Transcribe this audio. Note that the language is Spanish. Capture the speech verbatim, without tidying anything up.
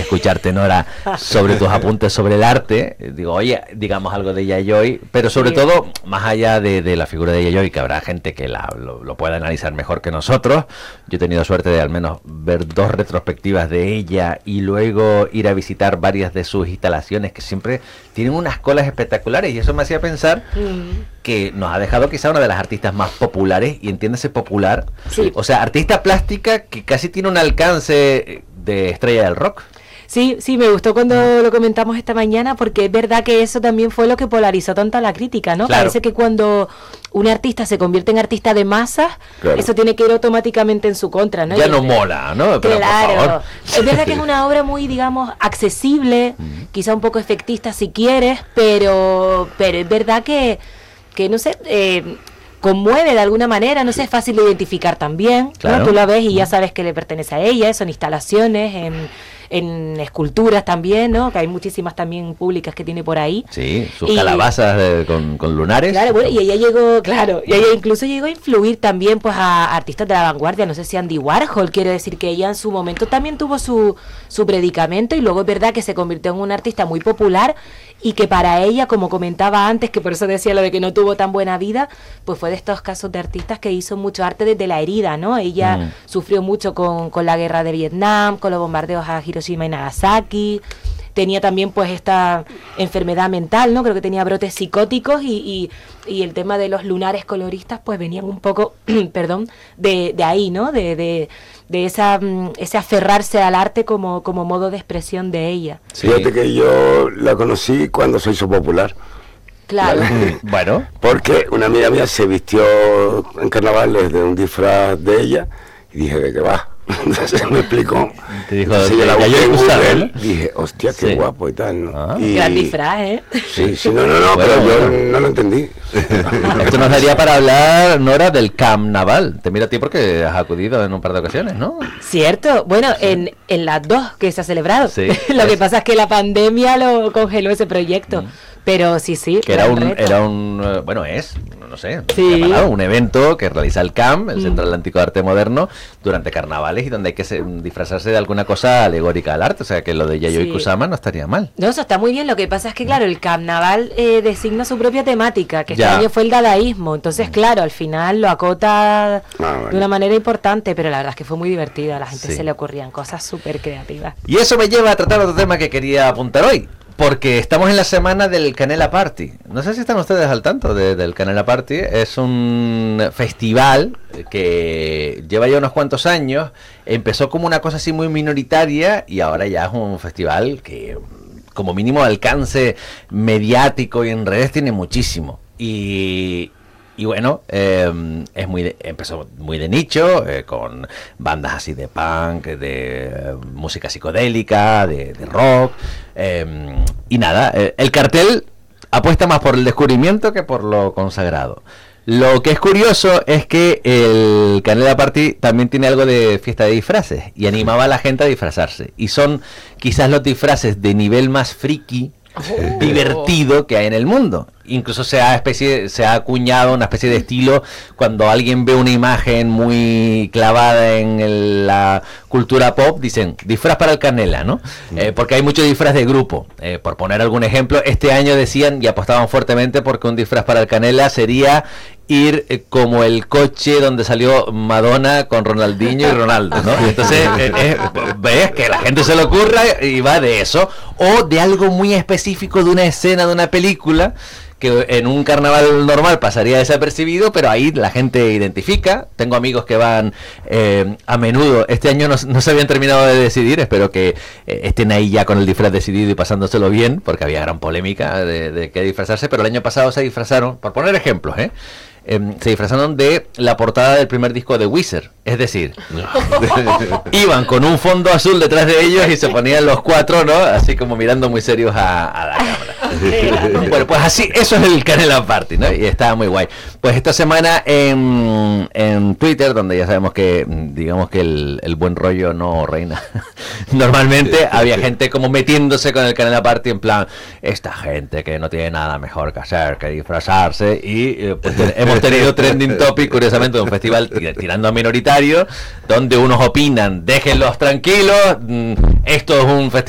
escucharte, Nora, sobre tus apuntes sobre el arte. Digo, oye, digamos algo de Yayoi, pero sobre sí. todo, más allá de, de la figura de Yayoi, que habrá gente que la, lo, lo pueda analizar mejor que nosotros. Yo he tenido suerte de al menos ver dos retrospectivas de ella y luego ir a visitar varias de sus instalaciones, que siempre tienen unas colas espectaculares, y eso me hacía pensar mm. que nos ha dejado quizá una de las artistas más populares, y entiéndase popular, sí. o sea, artista plástica que casi tiene un alcance de estrella del rock. Sí, sí, me gustó cuando lo comentamos esta mañana, porque es verdad que eso también fue lo que polarizó tanto a la crítica, ¿no? Claro. Parece que cuando un artista se convierte en artista de masas, claro. eso tiene que ir automáticamente en su contra, ¿no? Ya y no mola, ¿no? Pero claro, por favor. Es verdad que es una obra muy, digamos, accesible, mm. quizá un poco efectista si quieres, pero, pero es verdad que, que no sé... Eh, conmueve de alguna manera, no sé, es fácil de identificar también, claro. ¿no? Tú la ves y ya sabes que le pertenece a ella, son instalaciones en, en esculturas también, ¿no? Que hay muchísimas también públicas que tiene por ahí. Sí, sus y, calabazas de, con, con lunares. Claro, bueno, y ella llegó, claro, y ella incluso llegó a influir también pues a artistas de la vanguardia, no sé si Andy Warhol, quiere decir que ella en su momento también tuvo su, su predicamento, y luego es verdad que se convirtió en una artista muy popular, y que para ella, como comentaba antes, que por eso decía lo de que no tuvo tan buena vida, pues fue de estos casos de artistas que hizo mucho arte desde la herida, ¿no? Ella mm. sufrió mucho con, con la guerra de Vietnam, con los bombardeos a Hiroshima y Nagasaki, tenía también pues esta enfermedad mental, ¿no? Creo que tenía brotes psicóticos, y, y, y el tema de los lunares coloristas pues venían un poco, perdón, de, de ahí, ¿no? De... de de esa ese aferrarse al arte como, como modo de expresión de ella. Sí. Fíjate que yo la conocí cuando se hizo popular. Claro. Bueno. Porque una amiga mía se vistió en carnavales de un disfraz de ella, y dije, ¿de qué va? Entonces me explicó. Te dijo, Entonces, ya, la ya yo he gustado, ¿eh? Dije, hostia, qué sí. guapo y tal, ¿no? Ah. Y... gran disfraz, ¿eh? Sí, sí, no, no, no, bueno, pero yo bueno. no lo entendí. Esto nos daría para hablar, Nora, del carnaval. Te miro a ti porque has acudido en un par de ocasiones, ¿no? Cierto, bueno, sí. en, en las dos que se ha celebrado. Sí, lo es. que pasa es que la pandemia lo congeló ese proyecto. Mm. Pero sí, sí. Que era un, era un, uh, bueno, es, no sé, sí. un evento que realiza el C A M, el mm. Centro Atlántico de Arte Moderno, durante carnavales, y donde hay que se, disfrazarse de alguna cosa alegórica al arte. O sea, que lo de Yayoi sí. Kusama no estaría mal. No, eso está muy bien. Lo que pasa es que, claro, el carnaval eh, designa su propia temática, que este ya. año fue el dadaísmo. Entonces, mm. claro, al final lo acota ah, bueno. de una manera importante, pero la verdad es que fue muy divertido. A la gente sí. se le ocurrían cosas súper creativas. Y eso me lleva a tratar otro tema que quería apuntar hoy. Porque estamos en la semana del Canela Party. No sé si están ustedes al tanto de, del Canela Party. Es un festival que lleva ya unos cuantos años. Empezó como una cosa así muy minoritaria, y ahora ya es un festival que, como mínimo, alcance mediático y en redes tiene muchísimo. Y... Y bueno, eh, es muy de, empezó muy de nicho, eh, con bandas así de punk, de eh, música psicodélica, de, de rock, eh, y nada, eh, el cartel apuesta más por el descubrimiento que por lo consagrado. Lo que es curioso es que el Canela Party también tiene algo de fiesta de disfraces, y animaba a la gente a disfrazarse. Y son quizás los disfraces de nivel más friki, oh. divertido que hay en el mundo. Incluso se ha, especie, se ha acuñado una especie de estilo cuando alguien ve una imagen muy clavada en el, la cultura pop, dicen, disfraz para el Canela, ¿no? Mm. Eh, porque hay mucho disfraz de grupo. Eh, por poner algún ejemplo, este año decían y apostaban fuertemente porque un disfraz para el Canela sería ir eh, como el coche donde salió Madonna con Ronaldinho y Ronaldo, ¿no? Entonces, eh, eh, ves que la gente se le ocurra y va de eso, o de algo muy específico, de una escena de una película, que en un carnaval normal pasaría desapercibido, pero ahí la gente identifica. Tengo amigos que van eh, a menudo. Este año no, no se habían terminado de decidir, espero que eh, estén ahí ya con el disfraz decidido y pasándoselo bien, porque había gran polémica de, de qué disfrazarse, pero el año pasado se disfrazaron, por poner ejemplos, ¿eh? Eh, se disfrazaron de la portada del primer disco de Weezer, es decir, iban con un fondo azul detrás de ellos y se ponían los cuatro, ¿no? Así como mirando muy serios a, a la cámara. Bueno, pues así, eso es el Canela Party, ¿no? Y estaba muy guay. Pues esta semana en, en Twitter, donde ya sabemos que, digamos que el, el buen rollo no reina normalmente, había gente como metiéndose con el Canela Party en plan, esta gente que no tiene nada mejor que hacer que disfrazarse, y eh, pues hemos tenido trending topic, curiosamente, de un festival tirando a minoritario, donde unos opinan, déjenlos tranquilos, esto es un festival